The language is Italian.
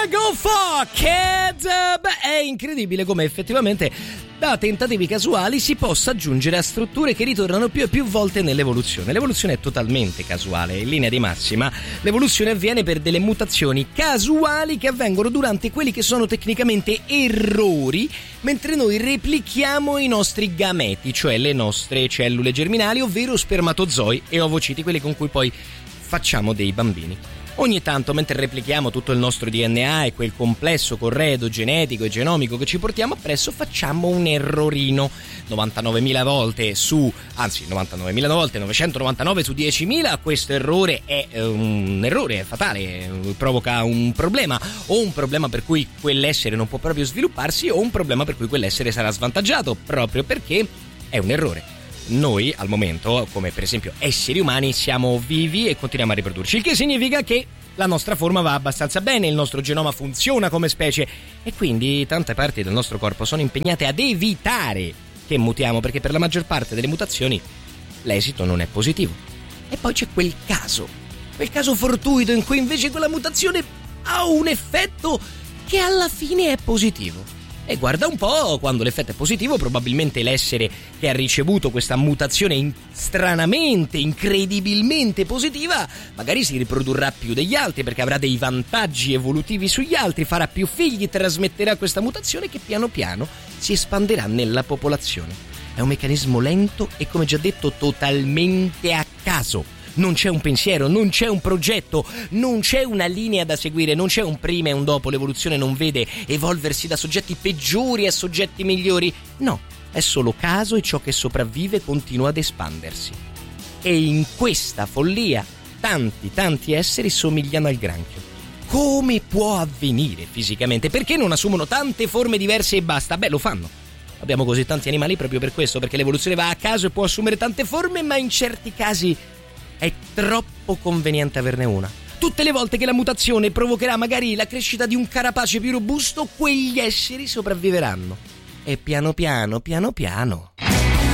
Go Fuck It! Beh, è incredibile come effettivamente da tentativi casuali si possa aggiungere a strutture che ritornano più e più volte nell'evoluzione. L'evoluzione è totalmente casuale, in linea di massima l'evoluzione avviene per delle mutazioni casuali che avvengono durante quelli che sono tecnicamente errori, mentre noi replichiamo i nostri gameti, cioè le nostre cellule germinali, ovvero spermatozoi e ovociti, quelli con cui poi facciamo dei bambini. Ogni tanto, mentre replichiamo tutto il nostro DNA e quel complesso corredo genetico e genomico che ci portiamo appresso, facciamo un errorino. 99.000 volte su, anzi 99.000 volte, 999 su 10.000, questo errore è un errore, è fatale, provoca un problema, o un problema per cui quell'essere non può proprio svilupparsi, o un problema per cui quell'essere sarà svantaggiato, proprio perché è un errore. Noi al momento, come per esempio esseri umani, siamo vivi e continuiamo a riprodurci, il che significa che la nostra forma va abbastanza bene, il nostro genoma funziona come specie e quindi tante parti del nostro corpo sono impegnate ad evitare che mutiamo, perché per la maggior parte delle mutazioni l'esito non è positivo. E poi c'è quel caso fortuito in cui invece quella mutazione ha un effetto che alla fine è positivo. E guarda un po', quando l'effetto è positivo, probabilmente l'essere che ha ricevuto questa mutazione stranamente, incredibilmente positiva, magari si riprodurrà più degli altri perché avrà dei vantaggi evolutivi sugli altri, farà più figli, trasmetterà questa mutazione che piano piano si espanderà nella popolazione. È un meccanismo lento e, come già detto, totalmente a caso. Non c'è un pensiero, non c'è un progetto, non c'è una linea da seguire, non c'è un prima e un dopo. L'evoluzione non vede evolversi da soggetti peggiori a soggetti migliori. No, è solo caso e ciò che sopravvive continua ad espandersi. E in questa follia tanti esseri somigliano al granchio. Come può avvenire fisicamente? Perché non assumono tante forme diverse e basta? Beh, lo fanno. Abbiamo così tanti animali proprio per questo, perché l'evoluzione va a caso e può assumere tante forme, ma in certi casi è troppo conveniente averne una. Tutte le volte che la mutazione provocherà magari la crescita di un carapace più robusto, quegli esseri sopravviveranno. E piano piano